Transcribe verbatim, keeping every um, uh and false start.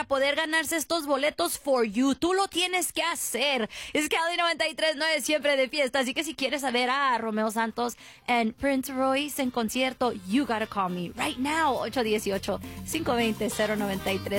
poder ganarse estos boletos for you. Tú lo tienes que hacer. Es Cali noventa y tres punto nueve siempre de fiesta. Así que si quieres saber a Romeo Santos and Prince Royce en concierto, you gotta call me right now. ocho uno ocho, cinco dos cero, cero nueve tres.